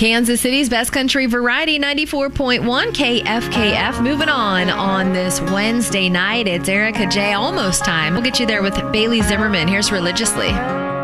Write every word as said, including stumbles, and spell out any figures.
Kansas City's Best Country Variety, ninety-four point one K F K F. Moving on on this Wednesday night, it's Erica J. Almost time. We'll get you there with Bailey Zimmerman. Here's Religiously.